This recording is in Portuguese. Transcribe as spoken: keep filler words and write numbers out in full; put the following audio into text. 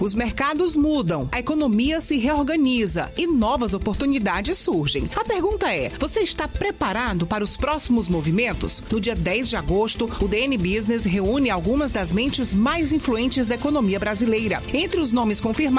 Os mercados mudam, a economia se reorganiza e novas oportunidades surgem. A pergunta é, você está preparado para os próximos movimentos? No dia dez de agosto, o D N Business reúne algumas das mentes mais influentes da economia brasileira. Entre os nomes confirmados,